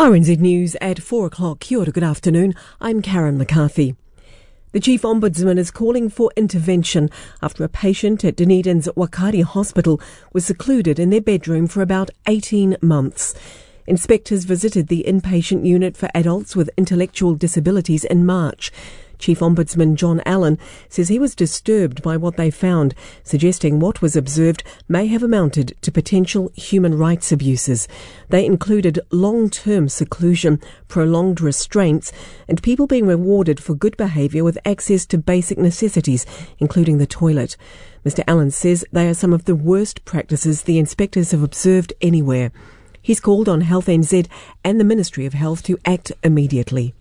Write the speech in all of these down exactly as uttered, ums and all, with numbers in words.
R N Z News at four o'clock. Kia ora, good afternoon. I'm Karen McCarthy. The Chief Ombudsman is calling for intervention after a patient at Dunedin's Wakari Hospital was secluded in their bedroom for about eighteen months. Inspectors visited the inpatient unit for adults with intellectual disabilities in March. Chief Ombudsman John Allen says he was disturbed by what they found, suggesting what was observed may have amounted to potential human rights abuses. They included long-term seclusion, prolonged restraints, and people being rewarded for good behaviour with access to basic necessities, including the toilet. Mister Allen says they are some of the worst practices the inspectors have observed anywhere. He's called on Health N Z and the Ministry of Health to act immediately.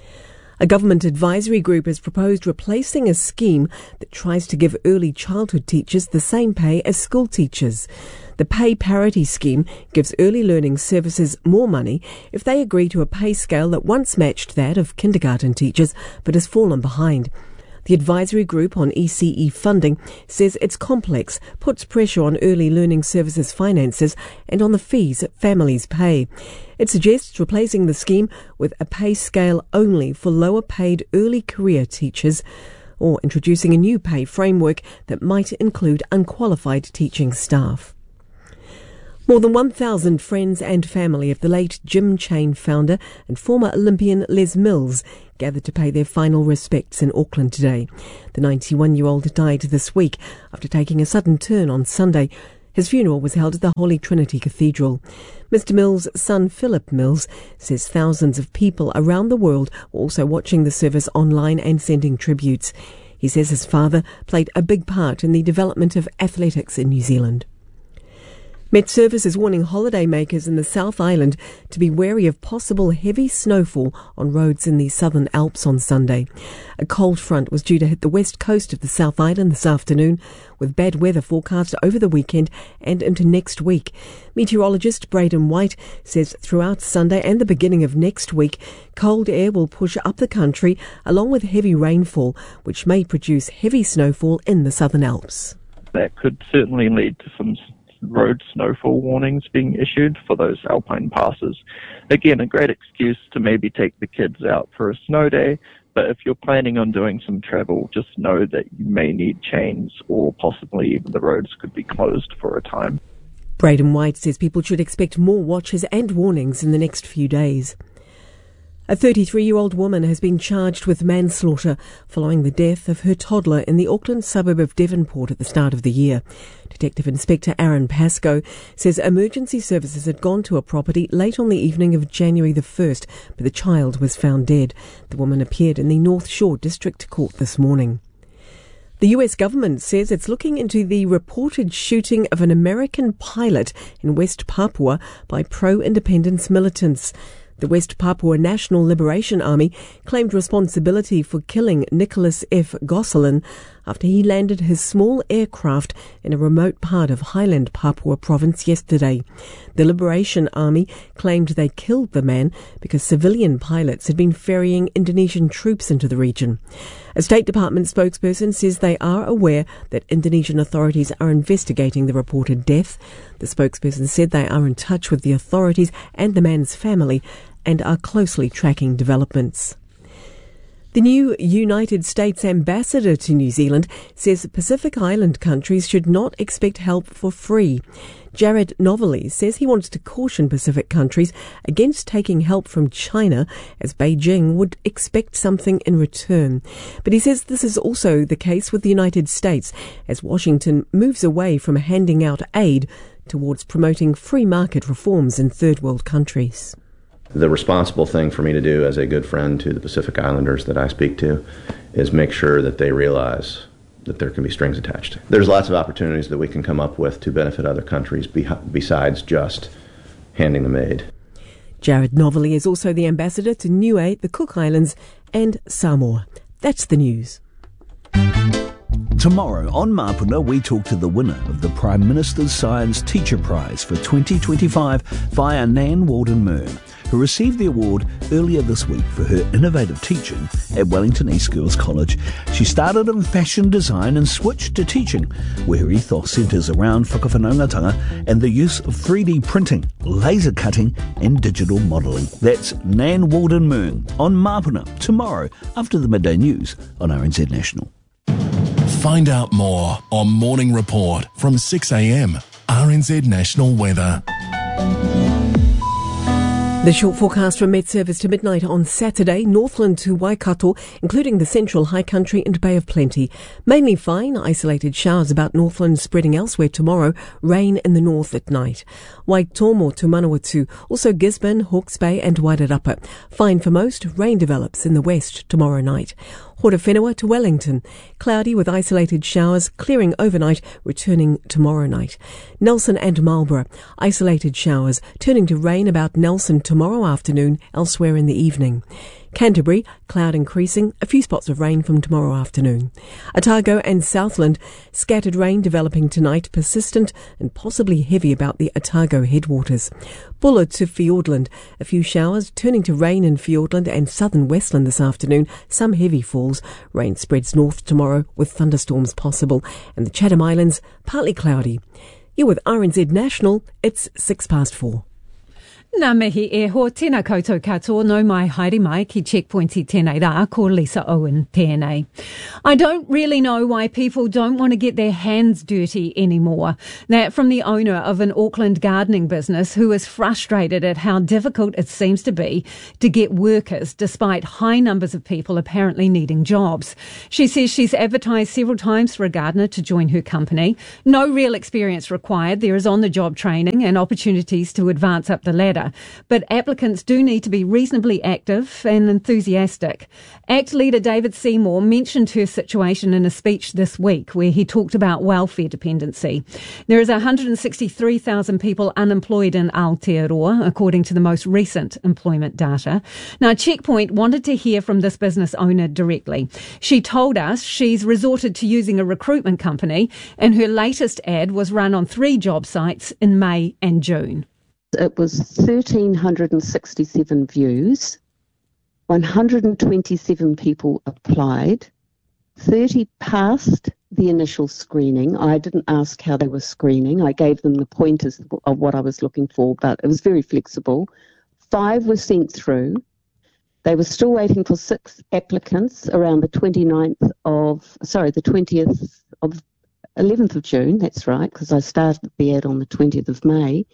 A government advisory group has proposed replacing a scheme that tries to give early childhood teachers the same pay as school teachers. The pay parity scheme gives early learning services more money if they agree to a pay scale that once matched that of kindergarten teachers but has fallen behind. The advisory group on E C E funding says it's complex, puts pressure on early learning services finances and on the fees families pay. It suggests replacing the scheme with a pay scale only for lower paid early career teachers, or introducing a new pay framework that might include unqualified teaching staff. More than one thousand friends and family of the late Jim Chain founder and former Olympian Les Mills gathered to pay their final respects in Auckland today. The ninety-one-year-old died this week after taking a sudden turn on Sunday. His funeral was held at the Holy Trinity Cathedral. Mister Mills' son Philip Mills says thousands of people around the world were also watching the service online and sending tributes. He says his father played a big part in the development of athletics in New Zealand. Met Service is warning holidaymakers in the South Island to be wary of possible heavy snowfall on roads in the Southern Alps on Sunday. A cold front was due to hit the west coast of the South Island this afternoon, with bad weather forecast over the weekend and into next week. Meteorologist Braden White says throughout Sunday and the beginning of next week, cold air will push up the country along with heavy rainfall, which may produce heavy snowfall in the Southern Alps. That could certainly lead to some road snowfall warnings being issued for those alpine passes. Again, a great excuse to maybe take the kids out for a snow day, but if you're planning on doing some travel, just know that you may need chains or possibly even the roads could be closed for a time. Braden White says people should expect more watches and warnings in the next few days. A thirty-three-year-old woman has been charged with manslaughter following the death of her toddler in the Auckland suburb of Devonport at the start of the year. Detective Inspector Aaron Pascoe says emergency services had gone to a property late on the evening of January the first, but the child was found dead. The woman appeared in the North Shore District Court this morning. The U S government says it's looking into the reported shooting of an American pilot in West Papua by pro-independence militants. The West Papua National Liberation Army claimed responsibility for killing Nicholas F. Gosselin after he landed his small aircraft in a remote part of Highland Papua province yesterday. The Liberation Army claimed they killed the man because civilian pilots had been ferrying Indonesian troops into the region. A State Department spokesperson says they are aware that Indonesian authorities are investigating the reported death. The spokesperson said they are in touch with the authorities and the man's family and are closely tracking developments. The new United States ambassador to New Zealand says Pacific Island countries should not expect help for free. Jared Novelli says he wants to caution Pacific countries against taking help from China, as Beijing would expect something in return. But he says this is also the case with the United States, as Washington moves away from handing out aid towards promoting free market reforms in third world countries. The responsible thing for me to do as a good friend to the Pacific Islanders that I speak to is make sure that they realize that there can be strings attached. There's lots of opportunities that we can come up with to benefit other countries besides just handing them aid. Jared Novelli is also the ambassador to Niue, the Cook Islands and Samoa. That's the news. Tomorrow on Mapuna, we talk to the winner of the Prime Minister's Science Teacher Prize for twenty twenty-five via Nan Walden Moon. who received the award earlier this week for her innovative teaching at Wellington East Girls College. She started in fashion design and switched to teaching, where her ethos centres around whakawhanaungatanga and the use of three D printing, laser cutting and digital modelling. That's Nan Walden-Mearn on Mapuna tomorrow after the midday news on R N Z National. Find out more on Morning Report from six a m. R N Z National Weather. The short forecast from Met Service to midnight on Saturday, Northland to Waikato, including the central high country and Bay of Plenty. Mainly fine, isolated showers about Northland spreading elsewhere tomorrow, rain in the north at night. Waitomo to Manawatu, also Gisborne, Hawke's Bay and Wairarapa. Fine for most, rain develops in the west tomorrow night. Horowhenua to Wellington, cloudy with isolated showers, clearing overnight, returning tomorrow night. Nelson and Marlborough, isolated showers, turning to rain about Nelson tomorrow afternoon, elsewhere in the evening. Canterbury, cloud increasing, a few spots of rain from tomorrow afternoon. Otago and Southland, scattered rain developing tonight, persistent and possibly heavy about the Otago headwaters. Buller to Fiordland, a few showers, turning to rain in Fiordland and southern Westland this afternoon, some heavy falls. Rain spreads north tomorrow with thunderstorms possible. And the Chatham Islands, partly cloudy. You're with R N Z National, it's six past four. Nā mihi e ho, tēnā koutou katoa, no mai haere mai ki Checkpoint i tēnei rā, ko Lisa Owen tēnei. I don't really know why people don't want to get their hands dirty anymore. That from the owner of an Auckland gardening business who is frustrated at how difficult it seems to be to get workers despite high numbers of people apparently needing jobs. She says she's advertised several times for a gardener to join her company. No real experience required. There is on-the-job training and opportunities to advance up the ladder. But applicants do need to be reasonably active and enthusiastic. ACT leader David Seymour mentioned her situation in a speech this week where he talked about welfare dependency. There is one hundred sixty-three thousand people unemployed in Aotearoa, according to the most recent employment data. Now, Checkpoint wanted to hear from this business owner directly. She told us she's resorted to using a recruitment company, and her latest ad was run on three job sites in May and June. It was one thousand three hundred sixty-seven views, one hundred twenty-seven people applied, thirty passed the initial screening. I didn't ask how they were screening. I gave them the pointers of what I was looking for, but it was very flexible. Five were sent through. They were still waiting for six applicants around the twenty-ninth of, sorry, the twentieth of, eleventh of June, that's right, because I started the ad on the twentieth of May.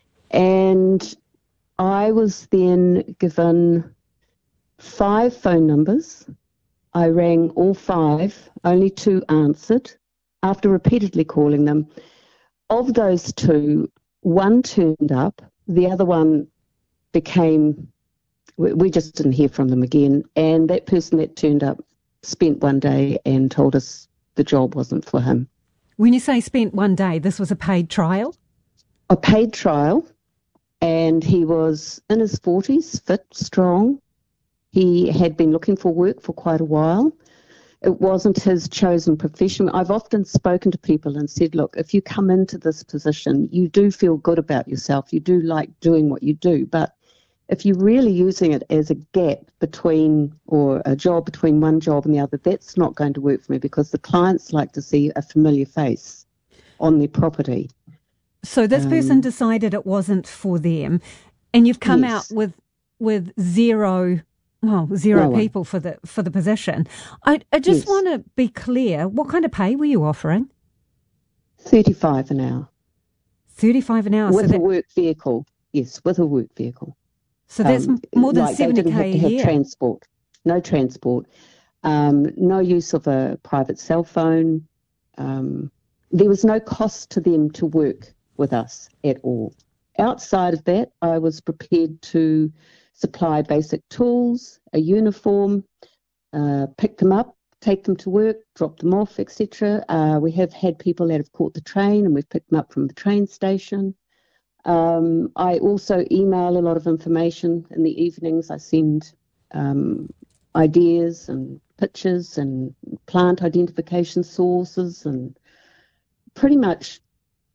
And I was then given five phone numbers. I rang all five, only two answered. After repeatedly calling them, of those two, one turned up, the other one became, we just didn't hear from them again. And that person that turned up spent one day and told us the job wasn't for him. When you say spent one day, this was a paid trial? A paid trial. And he was in his forties, fit, strong. He had been looking for work for quite a while. It wasn't his chosen profession. I've often spoken to people and said, look, if you come into this position, you do feel good about yourself. You do like doing what you do. But if you're really using it as a gap between, or a job between one job and the other, that's not going to work for me because the clients like to see a familiar face on their property. So this um, person decided it wasn't for them, and you've come yes. out with with zero, well, zero no people for the for the position. I, I just yes. want to be clear. What kind of pay were you offering? Thirty-five an hour. Thirty-five an hour With so a that, work vehicle. Yes, with a work vehicle. So that's um, more than like seventy they didn't k have to a year. have transport. No transport. Um, no use of a private cell phone. Um, there was no cost to them to work with us at all. Outside of that, I was prepared to supply basic tools, a uniform, uh, pick them up, take them to work, drop them off, et cetera. Uh, we have had people that have caught the train and we've picked them up from the train station. Um, I also email a lot of information in the evenings. I send um, ideas and pictures and plant identification sources and pretty much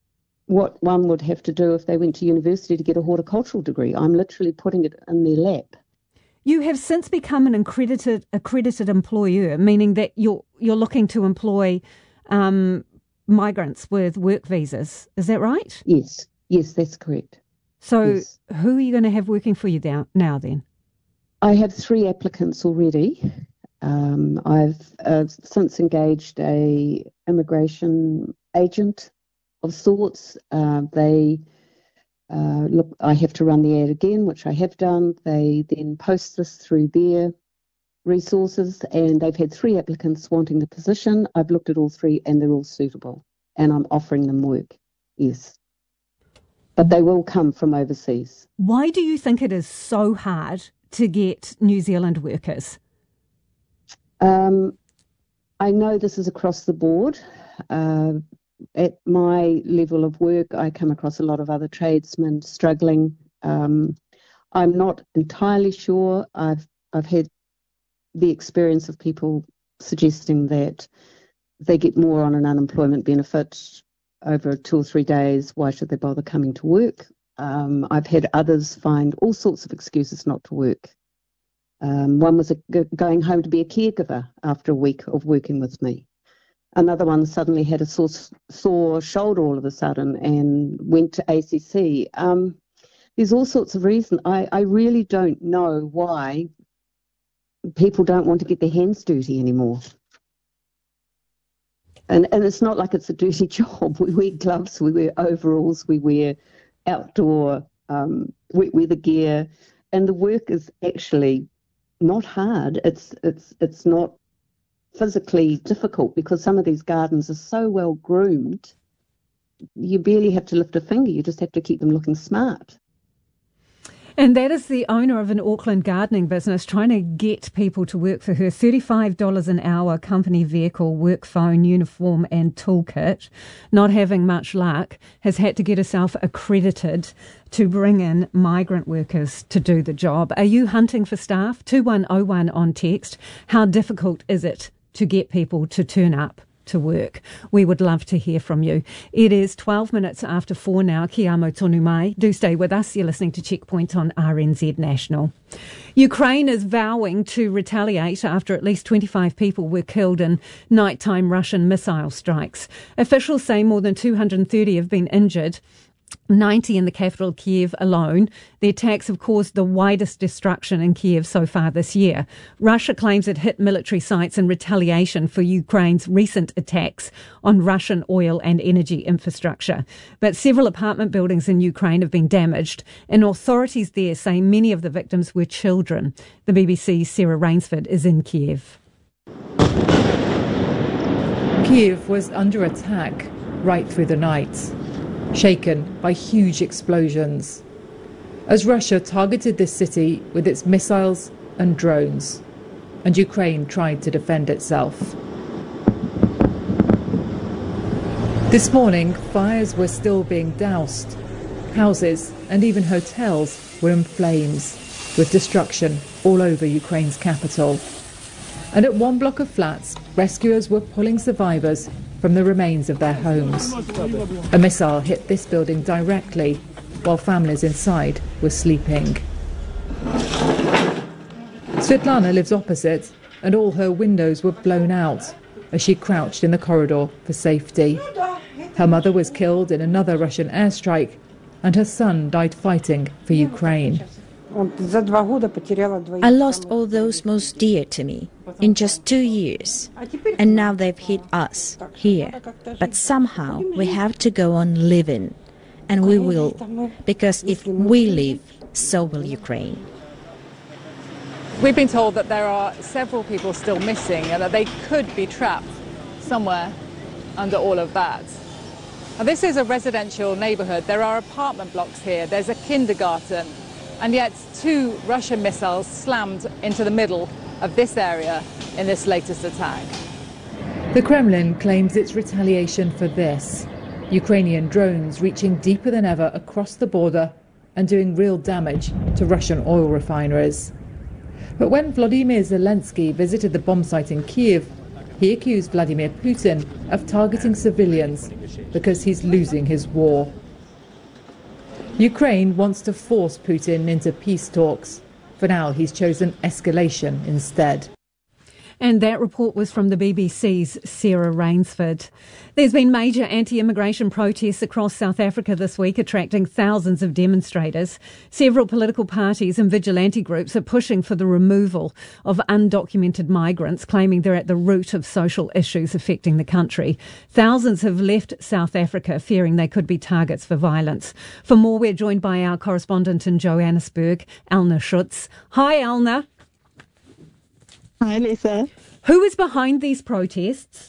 what one would have to do if they went to university to get a horticultural degree. I'm literally putting it in their lap. You have since become an accredited accredited employer, meaning that you're you're looking to employ um, migrants with work visas. Is that right? Yes, yes, that's correct. So yes. Who are you going to have working for you now, now then? I have three applicants already. Um, I've uh, since engaged a immigration agent of sorts. Uh, they uh, look. I have to run the ad again, which I have done. They then post this through their resources, and they've had three applicants wanting the position. I've looked at all three, and they're all suitable, and I'm offering them work. Yes, but they will come from overseas. Why do you think it is so hard to get New Zealand workers? Um, I know this is across the board. Uh, at my level of work, I come across a lot of other tradesmen struggling. Um, I'm not entirely sure. I've I've had the experience of people suggesting that they get more on an unemployment benefit over two or three days. Why should they bother coming to work? Um, I've had others find all sorts of excuses not to work. Um, one was a, g- going home to be a caregiver after a week of working with me. Another one suddenly had a sore, sore shoulder all of a sudden and went to A C C. Um, there's all sorts of reasons. I, I really don't know why people don't want to get their hands dirty anymore. And, and it's not like it's a dirty job. We wear gloves, we wear overalls, we wear outdoor um, wet weather gear, and the work is actually not hard. It's it's it's not physically difficult because some of these gardens are so well groomed. You barely have to lift a finger. You just have to keep them looking smart. And that is the owner of an Auckland gardening business trying to get people to work for her. thirty-five dollars an hour, company vehicle, work phone, uniform and toolkit. Not having much luck, has had to get herself accredited to bring in migrant workers to do the job. Are you hunting for staff? two one oh one on text. How difficult is it to get people to turn up to work? We would love to hear from you. It is twelve minutes after four now. Ki amo tonu mai. Do stay with us. You're listening to Checkpoint on R N Z National. Ukraine is vowing to retaliate after at least twenty-five people were killed in nighttime Russian missile strikes. Officials say more than two hundred thirty have been injured, ninety in the capital, Kiev, alone. The attacks have caused the widest destruction in Kiev so far this year. Russia claims it hit military sites in retaliation for Ukraine's recent attacks on Russian oil and energy infrastructure. But several apartment buildings in Ukraine have been damaged, and authorities there say many of the victims were children. The B B C's Sarah Rainsford is in Kiev. Kiev was under attack right through the night, shaken by huge explosions, as Russia targeted this city with its missiles and drones, and Ukraine tried to defend itself. This morning, fires were still being doused. Houses and even hotels were in flames, with destruction all over Ukraine's capital. And at one block of flats, rescuers were pulling survivors from the remains of their homes. A missile hit this building directly, while families inside were sleeping. Svetlana lives opposite, and all her windows were blown out as she crouched in the corridor for safety. Her mother was killed in another Russian airstrike, and her son died fighting for Ukraine. I lost all those most dear to me in just two years, and now they've hit us here. But somehow we have to go on living, and we will, because if we live, so will Ukraine. We've been told that there are several people still missing and that they could be trapped somewhere under all of that. Now, this is a residential neighbourhood. There are apartment blocks here. There's a kindergarten. And yet two Russian missiles slammed into the middle of this area in this latest attack. The Kremlin claims it's retaliation for this. Ukrainian drones reaching deeper than ever across the border and doing real damage to Russian oil refineries. But when Vladimir Zelensky visited the bomb site in Kiev, He accused Vladimir Putin of targeting civilians because he's losing his war. Ukraine wants to force Putin into peace talks. For now, he's chosen escalation instead. And that report was from the B B C's Sarah Rainsford. There's been major anti-immigration protests across South Africa this week, attracting thousands of demonstrators. Several political parties and vigilante groups are pushing for the removal of undocumented migrants, claiming they're at the root of social issues affecting the country. Thousands have left South Africa, fearing they could be targets for violence. For more, we're joined by our correspondent in Johannesburg, Elna Schutz. Hi, Elna. Hi, Lisa. Who is behind these protests?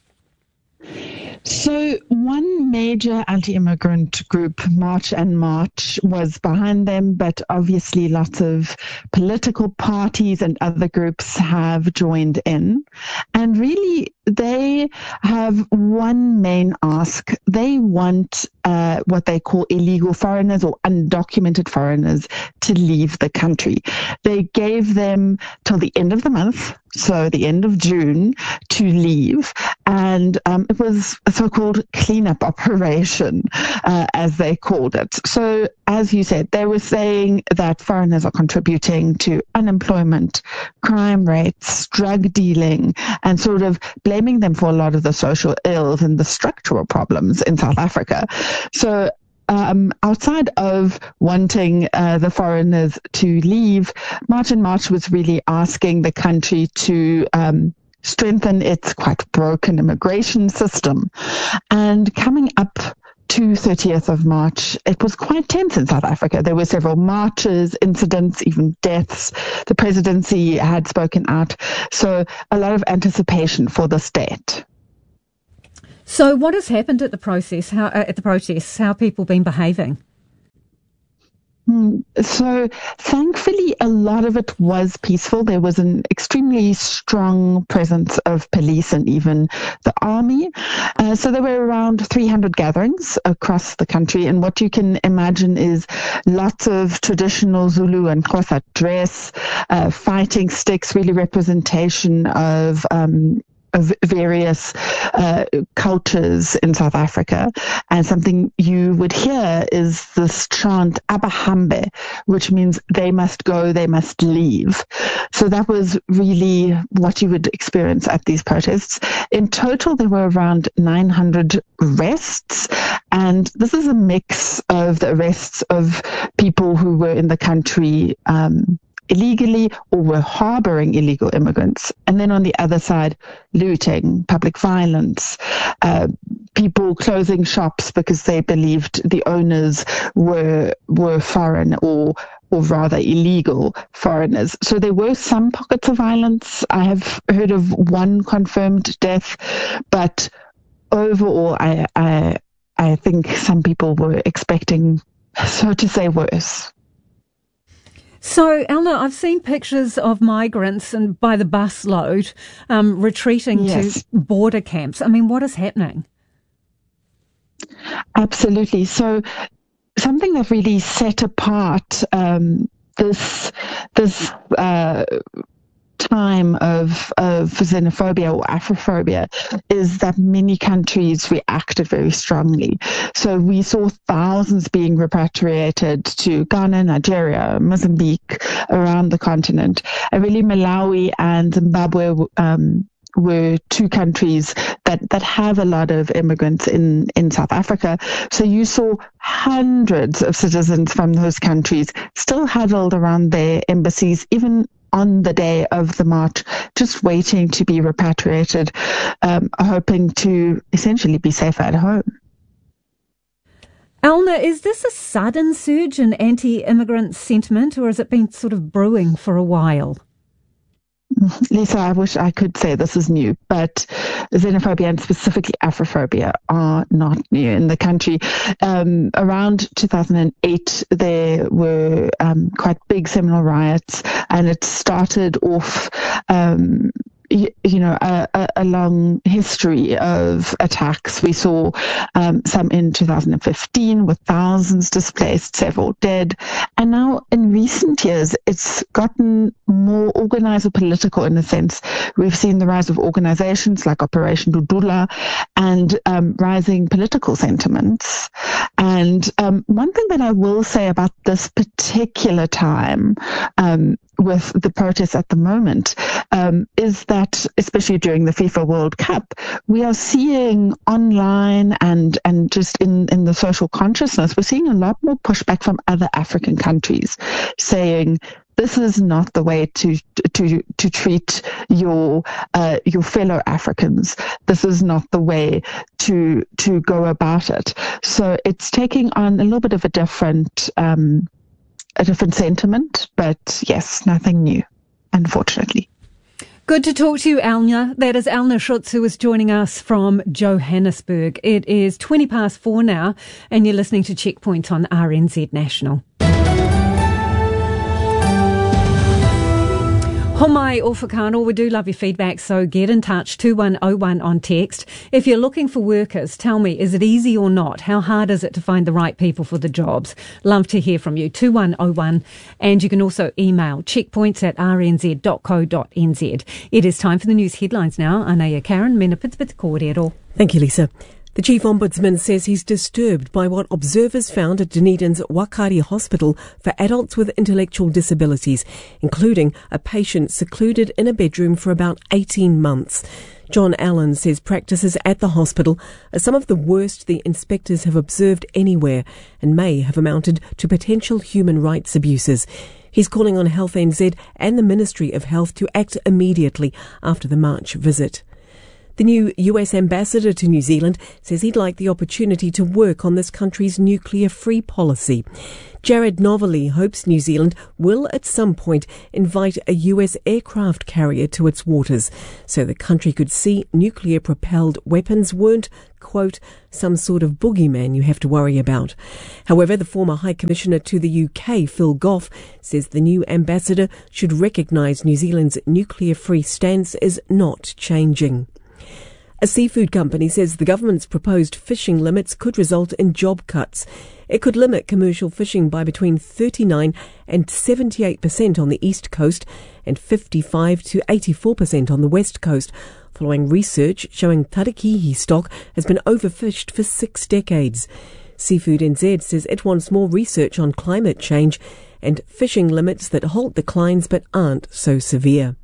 So one major anti-immigrant group, March and March, was behind them, but obviously lots of political parties and other groups have joined in. And really, they have one main ask. They want uh, what they call illegal foreigners or undocumented foreigners to leave the country. They gave them till the end of the month, so the end of June, to leave. And um, it was a so-called cleanup operation, uh, as they called it. So, as you said, they were saying that foreigners are contributing to unemployment, crime rates, drug dealing, and sort of blaming them for a lot of the social ills and the structural problems in South Africa. So, Um, outside of wanting uh, the foreigners to leave, March and March was really asking the country to um, strengthen its quite broken immigration system. And coming up to thirtieth of March, it was quite tense in South Africa. There were several marches, incidents, even deaths. The presidency had spoken out. So a lot of anticipation for this date. So what has happened at the process? How uh, at the protests? How have people been behaving? So thankfully, a lot of it was peaceful. There was an extremely strong presence of police and even the army. Uh, so there were around three hundred gatherings across the country. And what you can imagine is lots of traditional Zulu and Xhosa dress, uh, fighting sticks, really representation of um of various uh, cultures in South Africa. And something you would hear is this chant, Abahambe, which means they must go, they must leave. So that was really what you would experience at these protests. In total, there were around nine hundred arrests. And this is a mix of the arrests of people who were in the country um, illegally or were harboring illegal immigrants. And then on the other side, looting, public violence, uh, people closing shops because they believed the owners were were foreign or or rather illegal foreigners. So there were some pockets of violence. I have heard of one confirmed death, but overall, I I, I think some people were expecting, so to say, worse. So, Elna, I've seen pictures of migrants and by the busload um, retreating yes. to border camps. I mean, what is happening? Absolutely. So, something that really set apart um, this this uh, time of of xenophobia or Afrophobia is that many countries reacted very strongly. So we saw thousands being repatriated to Ghana, Nigeria, Mozambique, around the continent. And really Malawi and Zimbabwe um, were two countries that, that have a lot of immigrants in, in South Africa. So you saw hundreds of citizens from those countries still huddled around their embassies, even on the day of the march, just waiting to be repatriated, um, hoping to essentially be safer at home. Elna, is this a sudden surge in anti-immigrant sentiment, or has it been sort of brewing for a while? Lisa, I wish I could say this is new, but xenophobia and specifically Afrophobia are not new in the country. Um, around two thousand eight, there were um, quite big seminal riots, and it started off um, you, you know, a, a, a long history of attacks. We saw um, some in two thousand fifteen with thousands displaced, several dead. And now in recent years, it's gotten more organized or political in a sense. We've seen the rise of organizations like Operation Dudula and um, rising political sentiments. And um, one thing that I will say about this particular time um, with the protests at the moment um, is that, especially during the FIFA World Cup, we are seeing online and, and just in, in the social consciousness, we're seeing a lot more pushback from other African countries saying, this is not the way to to to treat your uh, your fellow Africans. This is not the way to to go about it. So it's taking on a little bit of a different um, a different sentiment, but yes, nothing new, unfortunately. Good to talk to you, Elna. That is Elna Schutz, who is joining us from Johannesburg. It is twenty past four now, and you're listening to Checkpoint on R N Z National. Homai o whakano, we do love your feedback, so get in touch, two one oh one on text. If you're looking for workers, tell me, is it easy or not? How hard is it to find the right people for the jobs? Love to hear from you, two one oh one. And you can also email checkpoints at r n z dot co dot n z. It is time for the news headlines now. Anaya Karen, mena pitspit kōrero. Thank you, Lisa. The Chief Ombudsman says he's disturbed by what observers found at Dunedin's Wakaari Hospital for adults with intellectual disabilities, including a patient secluded in a bedroom for about eighteen months. John Allen says practices at the hospital are some of the worst the inspectors have observed anywhere and may have amounted to potential human rights abuses. He's calling on Health N Z and the Ministry of Health to act immediately after the March visit. The new U S ambassador to New Zealand says he'd like the opportunity to work on this country's nuclear-free policy. Jared Novelli hopes New Zealand will at some point invite a U S aircraft carrier to its waters so the country could see nuclear-propelled weapons weren't, quote, some sort of boogeyman you have to worry about. However, the former High Commissioner to the U K, Phil Goff, says the new ambassador should recognise New Zealand's nuclear-free stance is not changing. A seafood company says the government's proposed fishing limits could result in job cuts. It could limit commercial fishing by between thirty-nine and seventy-eight percent on the east coast and fifty-five to eighty-four percent on the west coast, following research showing tarakihi stock has been overfished for six decades. Seafood N Z says it wants more research on climate change and fishing limits that halt declines but aren't so severe.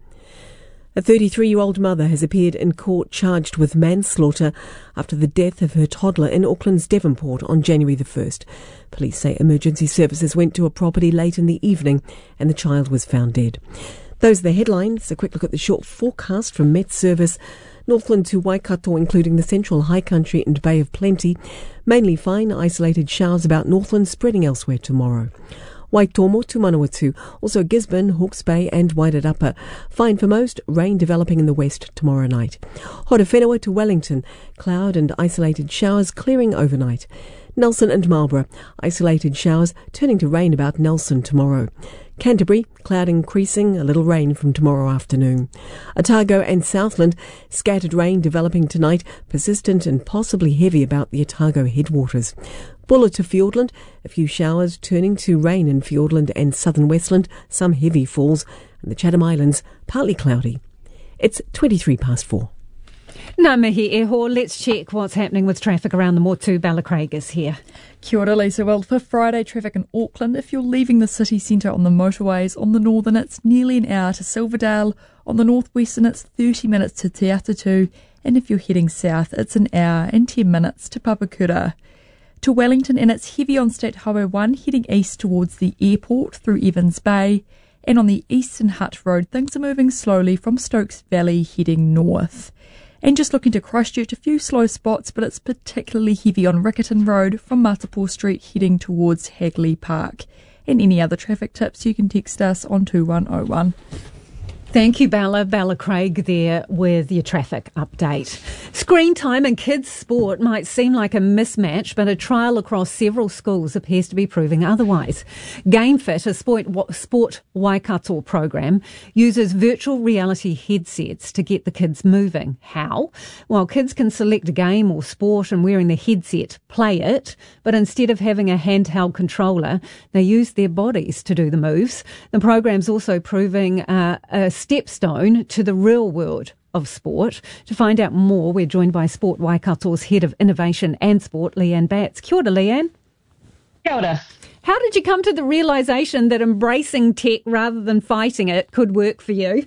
A thirty-three-year-old mother has appeared in court charged with manslaughter after the death of her toddler in Auckland's Devonport on January the first. Police say emergency services went to a property late in the evening and the child was found dead. Those are the headlines. A quick look at the short forecast from Met Service. Northland to Waikato, including the central high country and Bay of Plenty. Mainly fine, isolated showers about Northland, spreading elsewhere tomorrow. Waitomo to Manawatu, also Gisborne, Hawke's Bay and Wairarapa. Fine for most, rain developing in the west tomorrow night. Horowhenua to Wellington, cloud and isolated showers clearing overnight. Nelson and Marlborough, isolated showers turning to rain about Nelson tomorrow. Canterbury, cloud increasing, a little rain from tomorrow afternoon. Otago and Southland, scattered rain developing tonight, persistent and possibly heavy about the Otago headwaters. Buller to Fiordland, a few showers turning to rain in Fiordland and southern Westland, some heavy falls, and the Chatham Islands, partly cloudy. It's twenty-three past four. Ngā mihi e ho, let's check what's happening with traffic around the Motu. Bella Craig is here. Kia ora, Lisa. Well, for Friday traffic in Auckland, if you're leaving the city centre on the motorways, on the northern it's nearly an hour to Silverdale, on the northwestern it's thirty minutes to Te Atatu, and if you're heading south it's an hour and ten minutes to Papakura. To Wellington, and it's heavy on State Highway one heading east towards the airport through Evans Bay, and on the Eastern Hutt Road things are moving slowly from Stokes Valley heading north. And just looking to Christchurch, a few slow spots, but it's particularly heavy on Riccarton Road from Matapo Street heading towards Hagley Park. And any other traffic tips you can text us on two one oh one. Thank you, Bella. Bella Craig there with your traffic update. Screen time in kids' sport might seem like a mismatch, but a trial across several schools appears to be proving otherwise. GameFit, a sport, sport Waikato program, uses virtual reality headsets to get the kids moving. How? Well, kids can select a game or sport and wearing the headset, play it, but instead of having a handheld controller, they use their bodies to do the moves. The program's also proving uh, a stepstone to the real world of sport. To find out more, we're joined by Sport Waikato's Head of Innovation and Sport, Leanne Batts. Kia ora, Leanne. Kia ora. How did you come to the realisation that embracing tech rather than fighting it could work for you?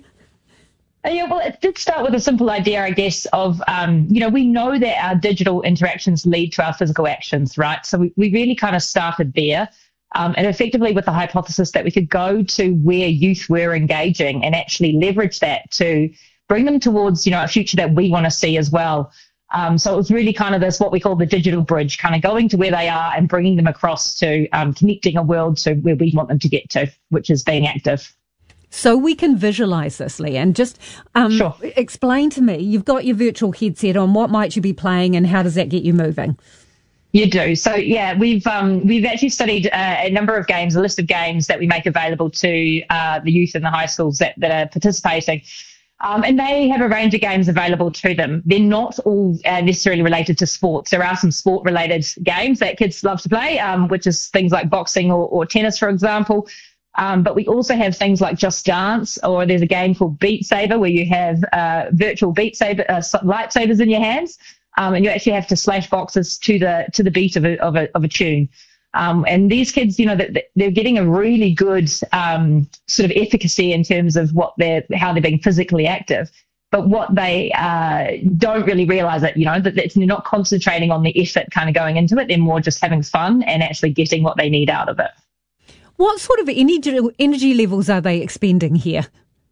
Uh, yeah, well, it did start with a simple idea, I guess, of, um, you know, we know that our digital interactions lead to our physical actions, right? So we, we really kind of started there. Um, and effectively with the hypothesis that we could go to where youth were engaging and actually leverage that to bring them towards, you know, a future that we want to see as well. Um, so it was really kind of this, what we call the digital bridge, kind of going to where they are and bringing them across to um, connecting a world to where we want them to get to, which is being active. So we can visualise this, Leanne. Just um, sure. Explain to me, you've got your virtual headset on, what might you be playing and how does that get you moving? You do. So, yeah, we've um, we've actually studied uh, a number of games, a list of games that we make available to uh, the youth in the high schools that, that are participating. Um, and they have a range of games available to them. They're not all uh, necessarily related to sports. There are some sport-related games that kids love to play, um, which is things like boxing or, or tennis, for example. Um, but we also have things like Just Dance, or there's a game called Beat Saber where you have uh, virtual beat saber, uh, lightsabers in your hands. Um, and you actually have to slash boxes to the to the beat of a of a of a tune. Um, and these kids, you know, they're getting a really good um, sort of efficacy in terms of what they're how they're being physically active. But what they uh, don't really realise it, you know, that they're not concentrating on the effort kind of going into it. They're more just having fun and actually getting what they need out of it. What sort of energy energy levels are they expending here?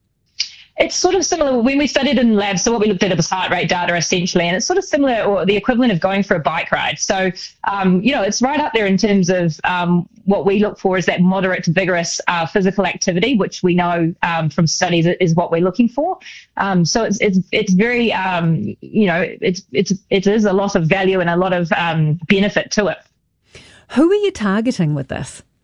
It's sort of similar when we studied in labs. So what we looked at was heart rate data essentially, and it's sort of similar or the equivalent of going for a bike ride. So, um, you know, it's right up there in terms of um, what we look for is that moderate to vigorous uh, physical activity, which we know um, from studies is what we're looking for. Um, so it's it's it's very, um, you know, it's it's it is a lot of value and a lot of um, benefit to it. Who are you targeting with this?